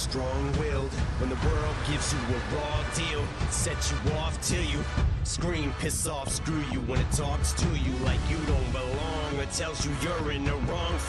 strong-willed. When the world gives you a raw deal, set you off till you scream, piss off, screw you. When it talks to you like you don't belong, or tells you you're in the wrong